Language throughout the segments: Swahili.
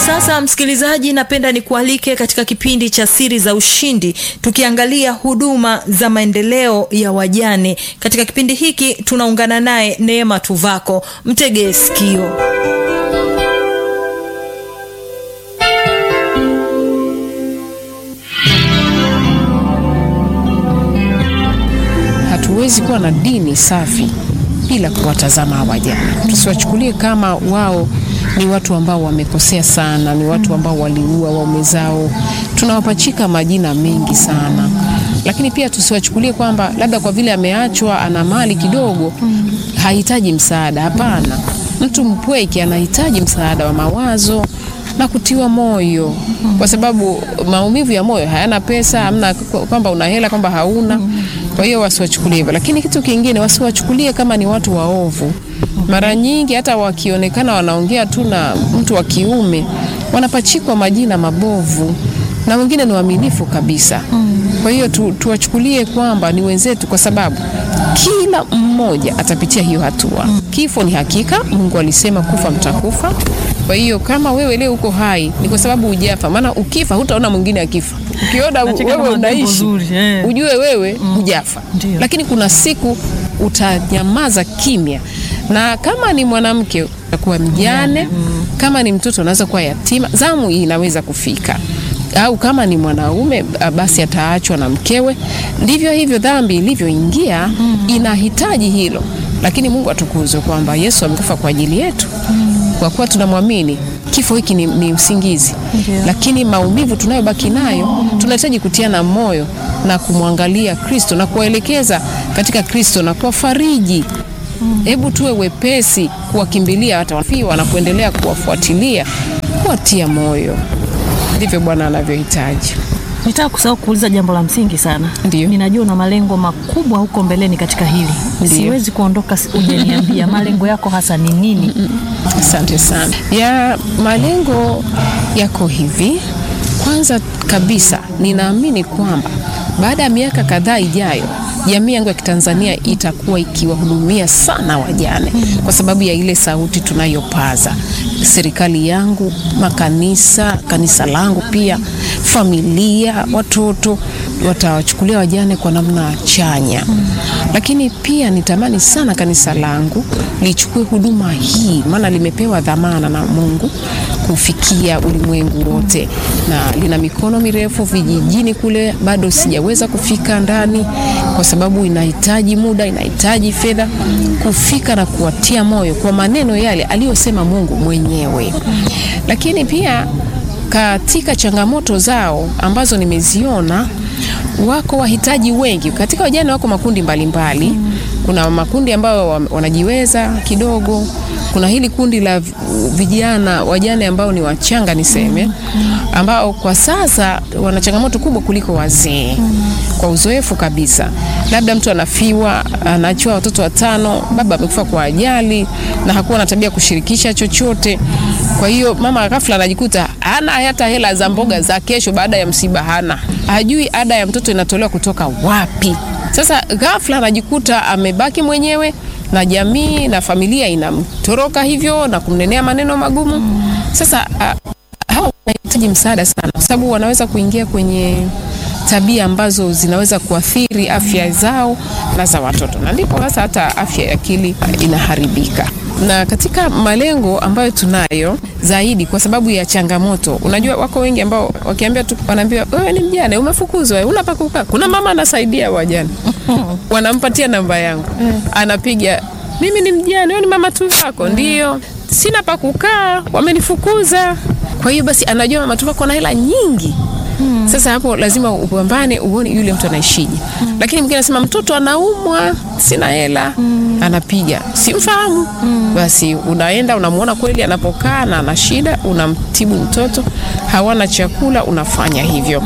Sasa msikilizaji, napenda nikualike katika kipindi cha Siri za Ushindi, tukiangalia huduma za maendeleo ya wajane. Katika kipindi hiki tunaungana naye Neema Tuvako. Mtegee sikio. Hatuwezi kuwa na dini safi bila kuwatazama wajane. Tusiwachukulie kama wao ni watu ambao wamekosea sana, ni watu ambao waliua waume zao. Tunawapachika majina mengi sana. Lakini pia tusiwachukulie kwamba labda kwa vile ameachwa ana mali kidogo hahitaji msaada. Hapana. Mtu mpweke anahitaji msaada wa mawazo na kutiwa moyo, kwa sababu maumivu ya moyo hayana pesa, hamna kwamba una hela kwamba hauna. Kwa hiyo wasiwachukulie hivyo. Lakini kitu kingine, wasiwachukulie kama ni watu waovu. Mara nyingi hata wakionekana wanaongea tu na mtu wa kiume wanapachikwa majina mabovu, na wengine ni waaminifu kabisa. Kwa hiyo tuwachukulie kwamba ni wenzetu, kwa sababu kila mmoja atapitia hiyo hatua. Kifo ni hakika, Mungu alisema kufa mtakufa. Kwa hiyo kama wewe leo uko hai ni kwa sababu hujafa, maana ukifa hutaona mwingine akifa. Ukiona wewe unaishi ujue wewe hujafa. Lakini kuna siku utanyamaza kimya, na kama ni mwanamke utakuwa mjane, kama ni mtoto anaweza kuwa yatima, zamu hii inaweza kufika. Au kama ni mwanaume basi ataachwa na mkewe. Ndivyo hivyo dhambi ilivyoingia inahitaji hilo. Lakini Mungu atukuzwe kwamba Yesu amekufa kwa ajili yetu. Kwa kuwa tunamwamini, kifo hiki ni usingizi. Lakini maumivu tunayobaki nayo tunahitaji kutiana moyo na kumwangalia Kristo na kuwaelekeza katika Kristo na kuwafariji. Hebu tuwe wepesi kuwakimbilia hata wafiwa na kuendelea kuwafuatilia, kuwatia moyo. Ndivyo Bwana anavyohitaji. Nitaka kusahau kuuliza jambo la msingi sana. Ndiyo. Ninajua una malengo makubwa huko mbeleni katika hili. Ndiyo. Siwezi kuondoka hujaniambia malengo yako hasa ni nini? Asante sana. Ya malengo yako hivi. Kwanza kabisa ninaamini kwamba baada ya miaka kadhaa ijayo jamii yangu ya Kitanzania itakuwa ikiwahudumia sana wajane, kwa sababu ya ile sauti tunayopaza. Serikali yangu, makanisa, kanisa langu pia, familia, watoto watawachukulia wajane kwa namna chanya. Lakini pia nitamani sana kanisa langu lichukue huduma hii, maana limepewa dhamana na Mungu kufikia ulimwengu wote, na lina mikono mirefu vijijini kule. Bado sijaweza kufika ndani kwa sababu inahitaji muda, inahitaji fedha kufika na kuwatia moyo kwa maneno yale aliyosema Mungu mwenyewe. Lakini pia katika changamoto zao ambazo nimeziona, wako wahitaji wengi. Katika wajane wako makundi mbalimbali. Kuna makundi ambao wanajiweza kidogo. Kuna hili kundi la vijana wajane ambao ni wachanga niseme, ambao kwa sasa wana changamoto kubwa kuliko wazee. Kwa uzoefu kabisa. Labda mtu anafiwa, anaachwa watoto 5, baba amekufa kwa ajali na hakuwa na tabia kushirikisha chochote. Kwa hiyo mama ghafla anajikuta hana hata hela za mboga za kesho baada ya msiba hana. Hajui ada ya mtoto inatolewa kutoka wapi. Sasa ghafla anajikuta amebaki mwenyewe na jamii na familia inamtoroka hivyo na kumnenea maneno magumu. Sasa hao wanahitaji msaada sana, kwa sababu wanaweza kuingia kwenye tabia ambazo zinaweza kuathiri afya zao na za watoto, na ndipo hata afya ya akili inaharibika. Na katika malengo ambayo tunayo zaidi, kwa sababu ya changamoto, unajua wako wengi ambao wakiambia tu wanaambiwa wewe ni mjane, umefukuzwa, unapa kukaa. Kuna mama anasaidia wajane. Wanampatia namba yangu. Anapiga, mimi ni mjane, wewe ni mama tu wako. Ndio, sina pa kukaa, wamenifukuza. Kwa hiyo basi anajua mama tu wako na hela nyingi. Sasa hapo lazima upambane uone yule mtu anaishije. Lakini mwingine anasema mtoto anaumwa, sina hela. Anapiga, simfahamu. Basi unaenda unamuona kweli anapokaa na ana shida, unamtibu mtoto. Hawana chakula, unafanya hivyo.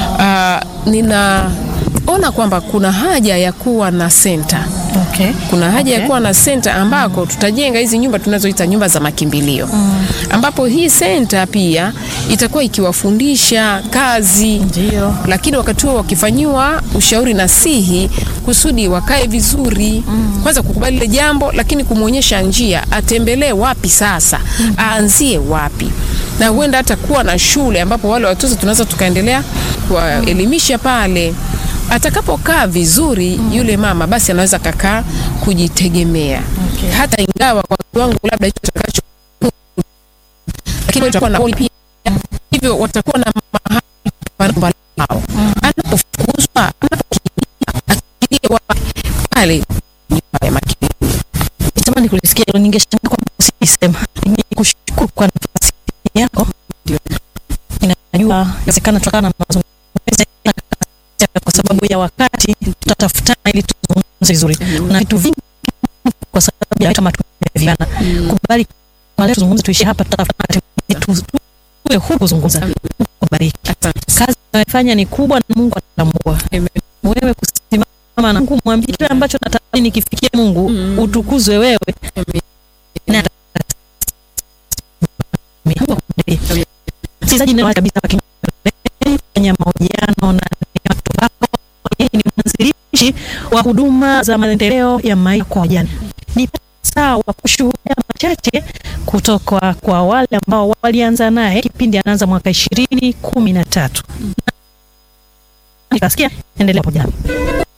Ninaona kwamba kuna haja ya kuwa na center. Kuna haja ya kuwa na center ambako tutajenga hizi nyumba tunazoita nyumba za makimbilio. Ambapo hii center pia itakuwa ikiwafundisha kazi. Ndiyo. Lakini wakati huo wakifanywa ushauri nasihi kusudi wakae vizuri. Kwanza kukubali ile jambo, lakini kumuonyesha njia, atembelee wapi sasa, aanzie wapi. na huenda hata kuwa na shule ambapo wale watoto tunaweza tukaendelea kuwaelimisha pale. Atakapokaa vizuri yule mama, basi anaweza kakaa kujitegemea. Hata ingawa kwa kiwango labda hicho tutakacho, lakini watakuwa na pia hivyo watakuwa na mahali pao. Anapofukuzwa, anapokiwa pale nyumba ya makini. Nitamani kulisikia hilo, ningeshangaa kwamba usisema. Nikushukuru kwa nafasi yako. Ninajua inawezekana tukana na mazungumzo kwa sababu ya wakati, tutatafutana ili tuzungumze vizuri. Na vitu vingi kwa sababu ya kama tumeviana. Kubali kwa leo tuzungumze, tuishi hapa, tutatafutana tuwe huru kuzungumza. Kubariki. Kazi unayofanya ni kubwa na Mungu atambua. Wewe kusimama na Mungu, mwambie kile ambacho natamani nikifikie Mungu, utukuzwe wewe. Na sisi ndio kabisa kwenye mahojiano na watu wako. Yeye ni mwanzilishi wa huduma za maendeleo ya maisha kwa vijana. Ni sawa kushuhudia machache kutoka kwa wale ambao walianza naye kipindi anaanza mwaka 2013. Nikasikia endelea hapo jana.